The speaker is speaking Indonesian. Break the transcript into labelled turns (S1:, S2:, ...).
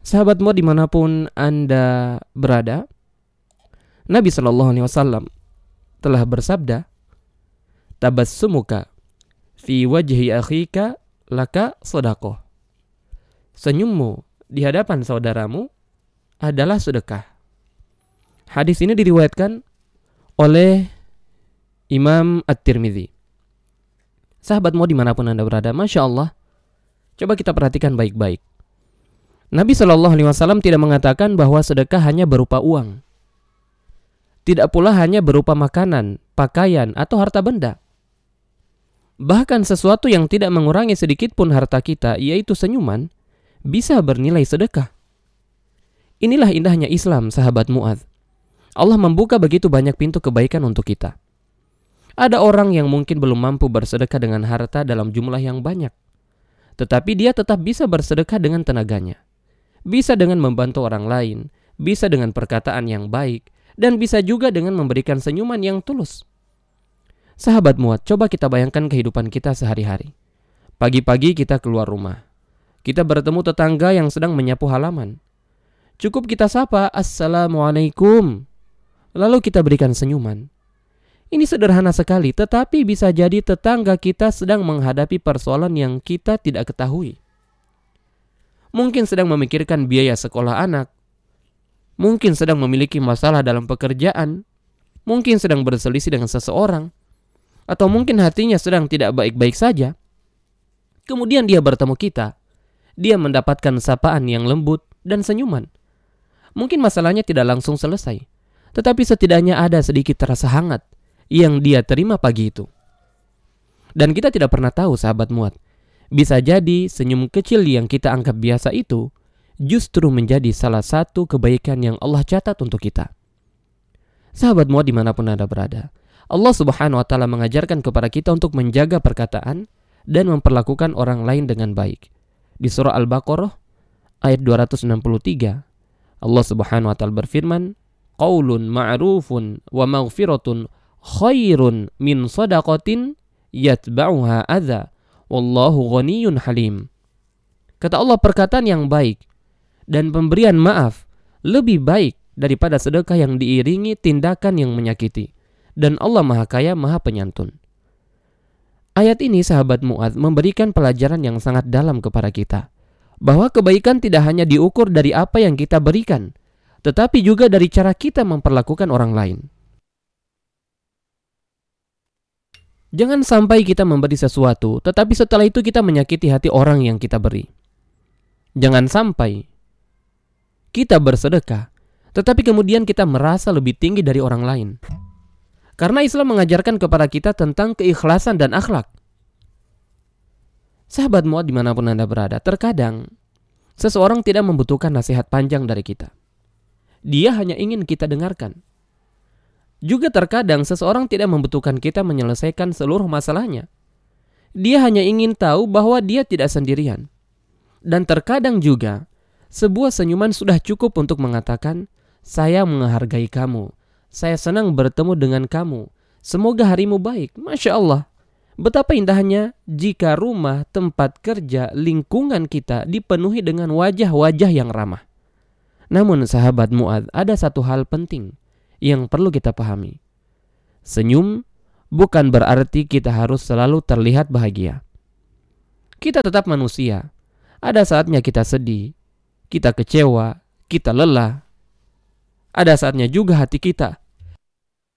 S1: Sahabatmu dimanapun Anda berada, Nabi SAW telah bersabda, tabassumuka fi wajhi akhika laka sedekah. Senyummu di hadapan saudaramu adalah sedekah. Hadis ini diriwayatkan oleh Imam At-Tirmidzi. Sahabatmu dimanapun Anda berada, Masya Allah, coba kita perhatikan baik-baik. Nabi SAW tidak mengatakan bahwa sedekah hanya berupa uang. Tidak pula hanya berupa makanan, pakaian, atau harta benda. Bahkan sesuatu yang tidak mengurangi sedikit pun harta kita, yaitu senyuman, bisa bernilai sedekah. Inilah indahnya Islam, sahabat Mu'adz. Allah membuka begitu banyak pintu kebaikan untuk kita. Ada orang yang mungkin belum mampu bersedekah dengan harta dalam jumlah yang banyak, tetapi dia tetap bisa bersedekah dengan tenaganya. Bisa dengan membantu orang lain, bisa dengan perkataan yang baik, dan bisa juga dengan memberikan senyuman yang tulus. Sahabat Mu'adz, coba kita bayangkan kehidupan kita sehari-hari. Pagi-pagi kita keluar rumah. Kita bertemu tetangga yang sedang menyapu halaman. Cukup kita sapa, Assalamualaikum. Lalu kita berikan senyuman. Ini sederhana sekali, tetapi bisa jadi tetangga kita sedang menghadapi persoalan yang kita tidak ketahui. Mungkin sedang memikirkan biaya sekolah anak. Mungkin sedang memiliki masalah dalam pekerjaan. Mungkin sedang berselisih dengan seseorang. Atau mungkin hatinya sedang tidak baik-baik saja. Kemudian dia bertemu kita. Dia mendapatkan sapaan yang lembut dan senyuman. Mungkin masalahnya tidak langsung selesai, tetapi setidaknya ada sedikit rasa hangat yang dia terima pagi itu. Dan kita tidak pernah tahu, sahabat Mu'adz, bisa jadi senyum kecil yang kita anggap biasa itu justru menjadi salah satu kebaikan yang Allah catat untuk kita. Sahabat Mu'adz dimanapun Anda berada, Allah Subhanahu wa Ta'ala mengajarkan kepada kita untuk menjaga perkataan dan memperlakukan orang lain dengan baik. Di surah Al-Baqarah ayat 263, Allah Subhanahu wa Ta'ala berfirman, qaulun ma'rufun wa maghfiratun khairun min shadaqatin yatba'uha adza wallahu ghaniyyun halim. Kata Allah, perkataan yang baik dan pemberian maaf lebih baik daripada sedekah yang diiringi tindakan yang menyakiti, dan Allah Maha Kaya, Maha Penyantun. Ayat ini, sahabat Mu'adz, memberikan pelajaran yang sangat dalam kepada kita, bahwa kebaikan tidak hanya diukur dari apa yang kita berikan, tetapi juga dari cara kita memperlakukan orang lain. Jangan sampai kita memberi sesuatu, tetapi setelah itu kita menyakiti hati orang yang kita beri. Jangan sampai kita bersedekah, tetapi kemudian kita merasa lebih tinggi dari orang lain. Karena Islam mengajarkan kepada kita tentang keikhlasan dan akhlak. Sahabat Mu'adz dimanapun Anda berada, terkadang seseorang tidak membutuhkan nasihat panjang dari kita. Dia hanya ingin kita dengarkan. Juga terkadang seseorang tidak membutuhkan kita menyelesaikan seluruh masalahnya. Dia hanya ingin tahu bahwa dia tidak sendirian. Dan terkadang juga sebuah senyuman sudah cukup untuk mengatakan, saya menghargai kamu, saya senang bertemu dengan kamu, semoga harimu baik. Masya Allah, betapa indahnya jika rumah, tempat kerja, lingkungan kita dipenuhi dengan wajah-wajah yang ramah. Namun sahabat Mu'adz, ada satu hal penting yang perlu kita pahami. Senyum bukan berarti kita harus selalu terlihat bahagia. Kita tetap manusia. Ada saatnya kita sedih, kita kecewa, kita lelah. Ada saatnya juga hati kita